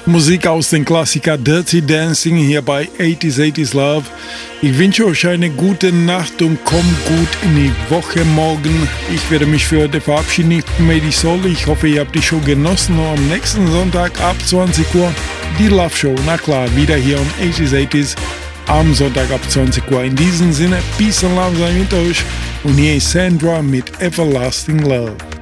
Musik aus dem Klassiker Dirty Dancing hier bei 80s Love. Ich wünsche euch eine gute Nacht und kommt gut in die Woche morgen. Ich werde mich für heute verabschieden. Ich bin Medi Soul. Ich hoffe, ihr habt die Show genossen. Und am nächsten Sonntag ab 20 Uhr die Love Show. Na klar, wieder hier on 80s am Sonntag ab 20 Uhr. In diesem Sinne, Peace and Love sei mit euch. Und hier ist Sandra mit Everlasting Love.